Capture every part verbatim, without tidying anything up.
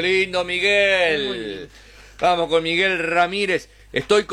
Lindo Miguel. Vamos con Miguel Ramírez. Estoy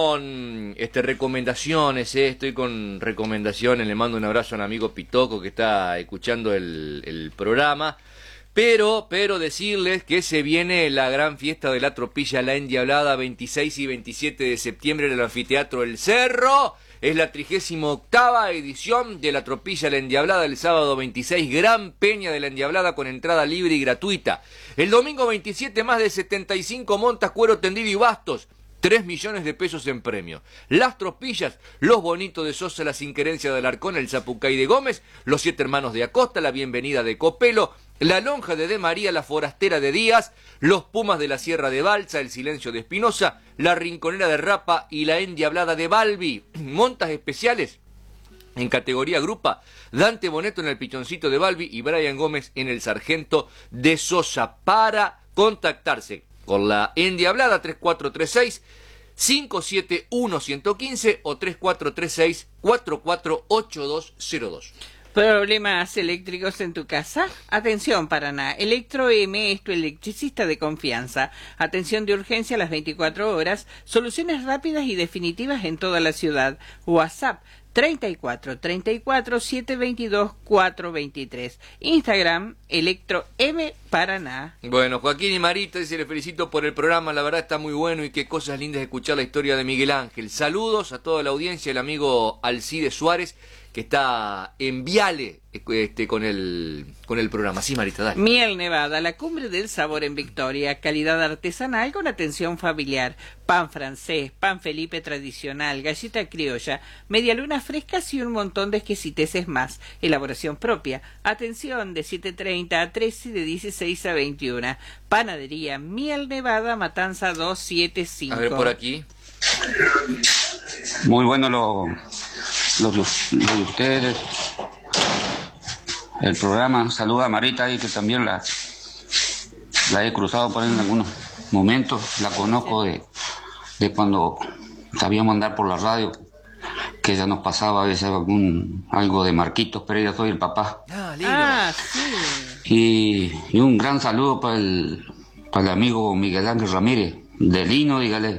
con este recomendaciones, eh. estoy con recomendaciones. Le mando un abrazo a un amigo Pitoco que está escuchando el, el programa. Pero, pero decirles que se viene la gran fiesta de la Tropilla La Endiablada, veintiséis y veintisiete de septiembre en el Anfiteatro El Cerro. Es la trigésima octava edición de la Tropilla La Endiablada, el sábado veintiséis, Gran Peña de La Endiablada con entrada libre y gratuita. El domingo veintisiete, más de setenta y cinco montas, cuero tendido y bastos. tres millones de pesos en premio. Las Tropillas, los Bonitos de Sosa, las Inquerencias de Alarcón, el Zapucay de Gómez, los Siete Hermanos de Acosta, la Bienvenida de Copelo, la Lonja de De María, la Forastera de Díaz, los Pumas de la Sierra de Balsa, el Silencio de Espinosa, la Rinconera de Rapa y la Endiablada de Balbi. Montas especiales en categoría grupa, Dante Boneto en el Pichoncito de Balbi y Brian Gómez en el Sargento de Sosa. Para contactarse con la Endiablada, tres cuatro tres seis, cinco siete uno, uno uno cinco o tres cuatro tres seis, cuatro cuatro ocho dos cero dos. ¿Problemas eléctricos en tu casa? Atención, Paraná. Electro M es tu electricista de confianza. Atención de urgencia a las veinticuatro horas. Soluciones rápidas y definitivas en toda la ciudad. WhatsApp treinta y cuatro, treinta y cuatro, setecientos veintidós, cuatrocientos veintitrés. Instagram, Electro M Paraná. Bueno, Joaquín y Marita dice: le felicito por el programa, la verdad está muy bueno y qué cosas lindas escuchar la historia de Miguel Ángel. Saludos a toda la audiencia, el amigo Alcide Suárez, que está en Viale este, con el con el programa. Sí, Marita, dale. Miel Nevada, la cumbre del sabor en Victoria, calidad artesanal con atención familiar, pan francés, pan Felipe tradicional, galleta criolla, medialunas frescas y un montón de exquisiteces más, elaboración propia, atención de siete treinta a trece, de dieciséis a veintiuna, panadería Miel Nevada, Matanza doscientos setenta y cinco. A ver, por aquí. Muy bueno lo, lo, lo de ustedes, el programa. Saluda a Marita ahí, que también la, la he cruzado por ahí en algunos momentos. La conozco de, de cuando sabíamos andar por la radio, que ella nos pasaba a veces algún, algo de Marquitos Pereira, soy el papá. Ah, lindo. Ah, sí. Y, y un gran saludo para el, para el amigo Miguel Ángel Ramírez, de Lino, dígale.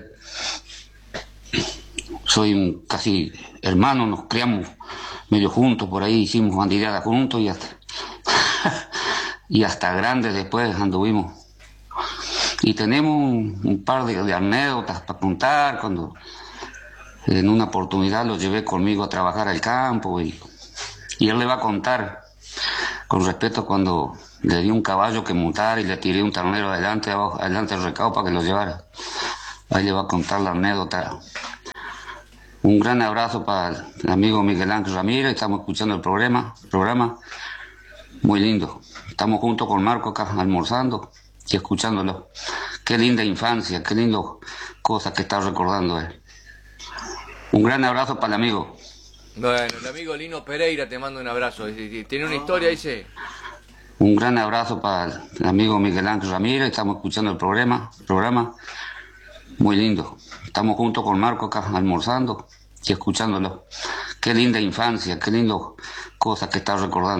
Soy un casi hermano, nos criamos medio juntos, por ahí hicimos bandideadas juntos y hasta, y hasta grandes después anduvimos. Y tenemos un, un par de, de anécdotas para contar, cuando en una oportunidad lo llevé conmigo a trabajar al campo y, y él le va a contar con respeto cuando le di un caballo que montar y le tiré un ternero adelante, abajo, adelante del recado para que lo llevara. Ahí le va a contar la anécdota. Un gran abrazo para el amigo Miguel Ángel Ramírez, estamos escuchando el programa, programa muy lindo. Estamos juntos con Marco acá almorzando y escuchándolo. Qué linda infancia, qué lindo cosas que está recordando él. Un gran abrazo para el amigo. Bueno, el amigo Lino Pereira te manda un abrazo. Tiene una historia, dice. Un gran abrazo para el amigo Miguel Ángel Ramírez, estamos escuchando el programa, programa muy lindo. Estamos juntos con Marco acá almorzando y escuchándolo. Qué linda infancia, qué lindo cosas que está recordando.